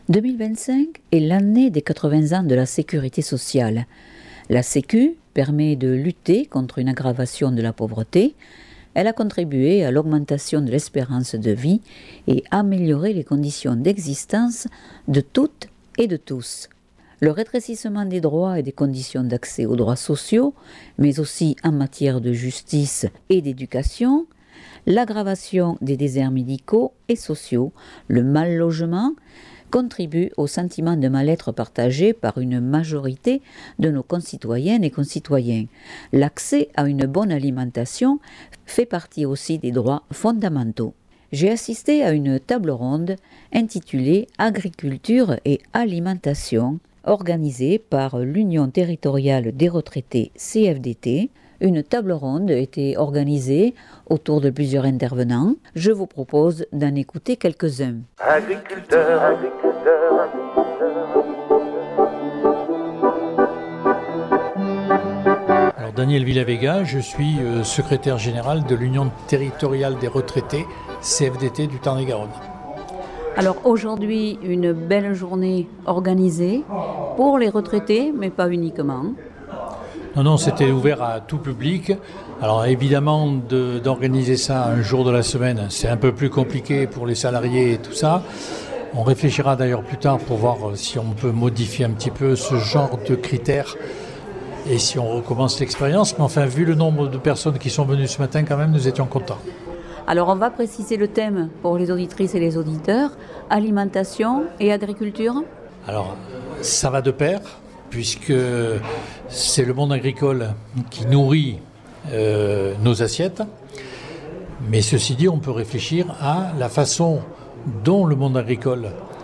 2025 est l'année des 80 ans de la sécurité sociale. La Sécu permet de lutter contre une aggravation de la pauvreté. Elle a contribué à l'augmentation de l'espérance de vie et amélioré les conditions d'existence de toutes et de tous. Le rétrécissement des droits et des conditions d'accès aux droits sociaux, mais aussi en matière de justice et d'éducation, l'aggravation des déserts médicaux et sociaux, le mal-logement, contribue au sentiment de mal-être partagé par une majorité de nos concitoyennes et concitoyens. L'accès à une bonne alimentation fait partie aussi des droits fondamentaux. J'ai assisté à une table ronde intitulée « Agriculture et alimentation » organisée par l'Union territoriale des retraités CFDT. Une table ronde était organisée autour de plusieurs intervenants. Je vous propose d'en écouter quelques-uns. Agriculteur. Alors Daniel Villavega, je suis secrétaire général de l'Union territoriale des retraités CFDT du Tarn-et-Garonne. Alors aujourd'hui, une belle journée organisée pour les retraités, mais pas uniquement. Non, c'était ouvert à tout public. Alors évidemment, d'organiser ça un jour de la semaine, c'est un peu plus compliqué pour les salariés et tout ça. On réfléchira d'ailleurs plus tard pour voir si on peut modifier un petit peu ce genre de critères et si on recommence l'expérience. Mais enfin, vu le nombre de personnes qui sont venues ce matin, quand même, nous étions contents. Alors on va préciser le thème pour les auditrices et les auditeurs, alimentation et agriculture. Alors ça va de pair, puisque c'est le monde agricole qui nourrit nos assiettes. Mais ceci dit, on peut réfléchir à la façon dont le monde agricole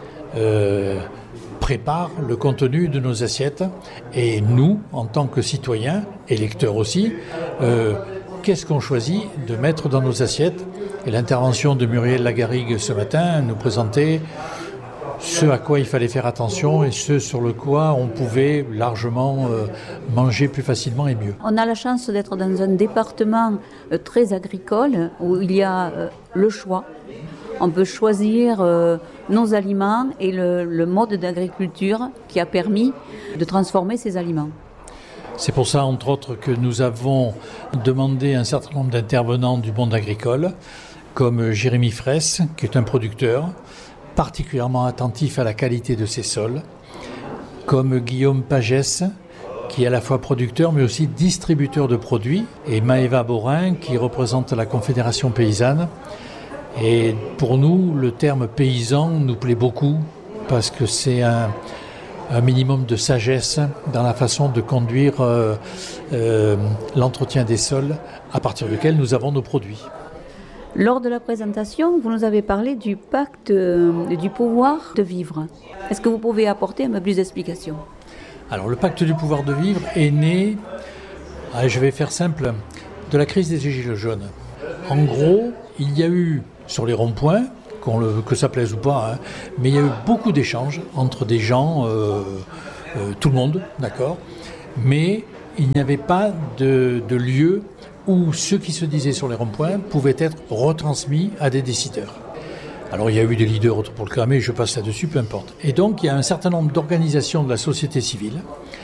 prépare le contenu de nos assiettes. Et nous, en tant que citoyens, et lecteurs aussi, qu'est-ce qu'on choisit de mettre dans nos assiettes? Et l'intervention de Muriel Lagarrigue ce matin nous présentait ce à quoi il fallait faire attention et ce sur le quoi on pouvait largement manger plus facilement et mieux. On a la chance d'être dans un département très agricole où il y a le choix. On peut choisir nos aliments et le mode d'agriculture qui a permis de transformer ces aliments. C'est pour ça, entre autres, que nous avons demandé un certain nombre d'intervenants du monde agricole, comme Jérémy Fraisse, qui est un producteur, particulièrement attentif à la qualité de ses sols, comme Guillaume Pagès, qui est à la fois producteur mais aussi distributeur de produits, et Maëva Borin, qui représente la Confédération paysanne. Et pour nous, le terme paysan nous plaît beaucoup, parce que c'est un minimum de sagesse dans la façon de conduire l'entretien des sols, à partir duquel nous avons nos produits. Lors de la présentation, vous nous avez parlé du pacte du pouvoir de vivre. Est-ce que vous pouvez apporter un peu plus d'explications ? Alors, le pacte du pouvoir de vivre est né, je vais faire simple, de la crise des Gilets jaunes. En gros, il y a eu, sur les ronds-points, que ça plaise ou pas, mais il y a eu beaucoup d'échanges entre des gens, tout le monde, d'accord, mais il n'y avait pas de lieu où ce qui se disait sur les ronds-points pouvait être retransmis à des décideurs. Alors il y a eu des leaders pour le cramer, je passe là-dessus, peu importe. Et donc il y a un certain nombre d'organisations de la société civile.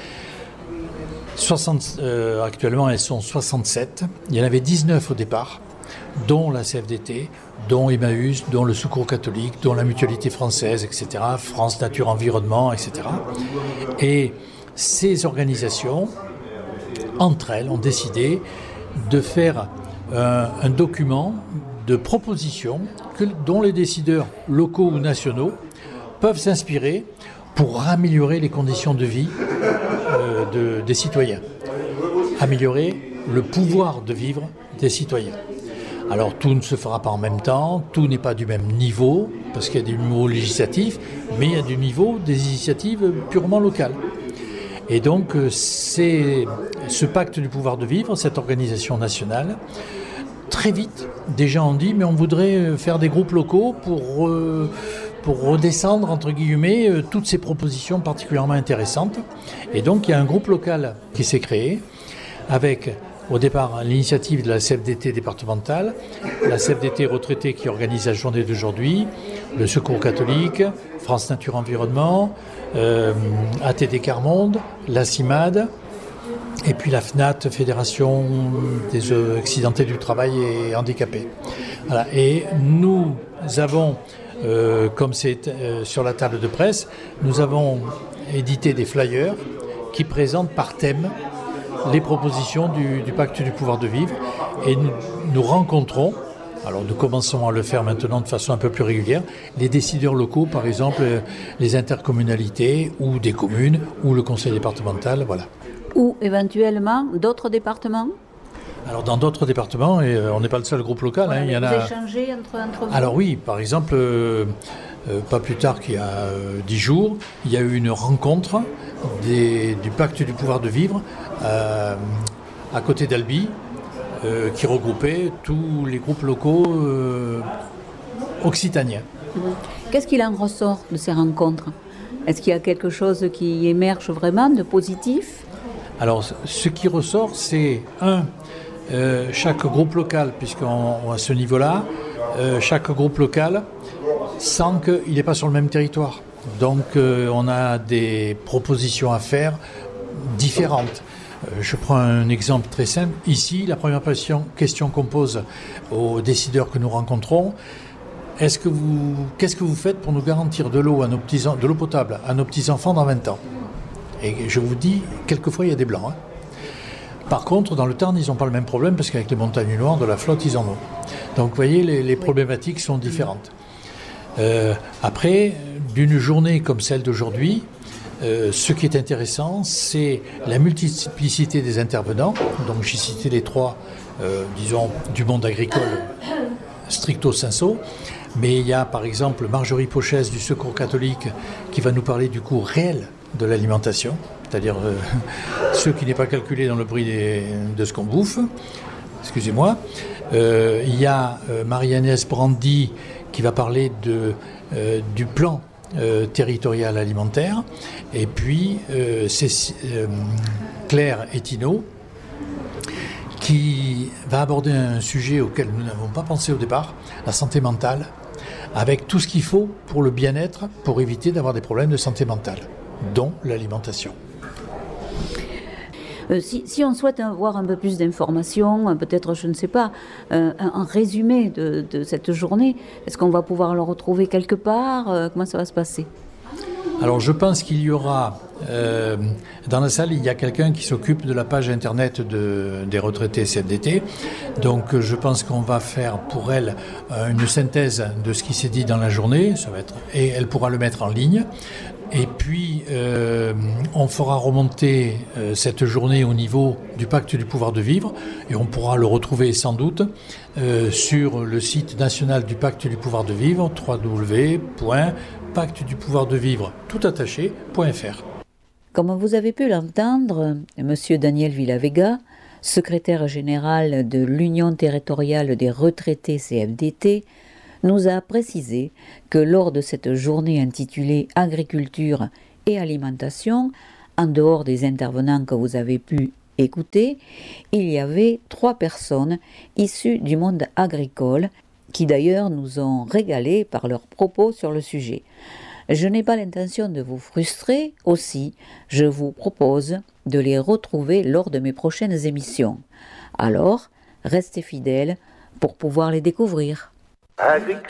Actuellement elles sont 67, il y en avait 19 au départ, dont la CFDT, dont Emmaüs, dont le Secours catholique, dont la Mutualité française, etc., France Nature Environnement, etc. Et ces organisations, entre elles, ont décidé de faire un document de propositions dont les décideurs locaux ou nationaux peuvent s'inspirer pour améliorer les conditions de vie des citoyens, améliorer le pouvoir de vivre des citoyens. Alors tout ne se fera pas en même temps, tout n'est pas du même niveau, parce qu'il y a des niveaux législatifs, mais il y a du niveau des initiatives purement locales. Et donc c'est ce pacte du pouvoir de vivre, cette organisation nationale, très vite, des gens ont dit mais on voudrait faire des groupes locaux pour redescendre, entre guillemets, toutes ces propositions particulièrement intéressantes. Et donc il y a un groupe local qui s'est créé avec au départ l'initiative de la CFDT départementale, la CFDT retraitée qui organise la journée d'aujourd'hui, le Secours catholique, France Nature Environnement, ATD Quart Monde, la CIMAD, et puis la FNAT, Fédération des accidentés du travail et handicapés. Voilà. Et nous avons, comme c'est sur la table de presse, nous avons édité des flyers qui présentent par thème les propositions du pacte du pouvoir de vivre. Et nous rencontrons, alors nous commençons à le faire maintenant de façon un peu plus régulière, les décideurs locaux, par exemple les intercommunalités ou des communes ou le conseil départemental, voilà. Ou éventuellement d'autres départements? Alors dans d'autres départements, et on n'est pas le seul groupe local, Ouais, il y en vous a. échangez entre vous? Alors oui, par exemple, pas plus tard qu'il y a 10 jours, il y a eu une rencontre du pacte du pouvoir de vivre à côté d'Albi, qui regroupait tous les groupes locaux occitaniens. Qu'est-ce qu'il en ressort de ces rencontres? Est-ce qu'il y a quelque chose qui émerge vraiment de positif? Alors ce qui ressort, c'est chaque groupe local, puisqu'on à ce niveau-là, chaque groupe local sent qu'il n'est pas sur le même territoire. Donc on a des propositions à faire différentes. Je prends un exemple très simple. Ici, la première question qu'on pose aux décideurs que nous rencontrons, qu'est-ce que vous faites pour nous garantir de l'eau potable à nos petits-enfants dans 20 ans? Et je vous dis, quelquefois, il y a des blancs. Hein. Par contre, dans le Tarn, ils n'ont pas le même problème, parce qu'avec les montagnes noires, de la flotte, ils en ont. Donc, vous voyez, les problématiques sont différentes. Après, d'une journée comme celle d'aujourd'hui, ce qui est intéressant, c'est la multiplicité des intervenants. Donc, j'ai cité les trois, disons, du monde agricole stricto sensu. Mais il y a, par exemple, Marjorie Pochès du Secours catholique qui va nous parler du coût réel de l'alimentation, c'est-à-dire ce qui n'est pas calculé dans le prix de ce qu'on bouffe. Excusez-moi. Il y a Marie-Agnès Brandy qui va parler du plan territorial alimentaire. Et puis, c'est Claire Etineau qui va aborder un sujet auquel nous n'avons pas pensé au départ, la santé mentale, avec tout ce qu'il faut pour le bien-être, pour éviter d'avoir des problèmes de santé mentale, dont l'alimentation. Si on souhaite avoir un peu plus d'informations, peut-être, je ne sais pas, un résumé de cette journée, est-ce qu'on va pouvoir le retrouver quelque part? Comment ça va se passer? Alors je pense qu'il y aura, dans la salle, il y a quelqu'un qui s'occupe de la page internet des retraités CFDT. Donc je pense qu'on va faire pour elle une synthèse de ce qui s'est dit dans la journée, et elle pourra le mettre en ligne. Et puis on fera remonter cette journée au niveau du pacte du pouvoir de vivre, et on pourra le retrouver sans doute sur le site national du pacte du pouvoir de vivre, www.pactedupouvoirdevivre.fr. Comme vous avez pu l'entendre, M. Daniel Villavega, secrétaire général de l'Union territoriale des retraités CFDT, nous a précisé que lors de cette journée intitulée Agriculture et alimentation, en dehors des intervenants que vous avez pu écouter, il y avait 3 personnes issues du monde agricole qui d'ailleurs nous ont régalés par leurs propos sur le sujet. Je n'ai pas l'intention de vous frustrer, aussi je vous propose de les retrouver lors de mes prochaines émissions. Alors, restez fidèles pour pouvoir les découvrir. Agriculture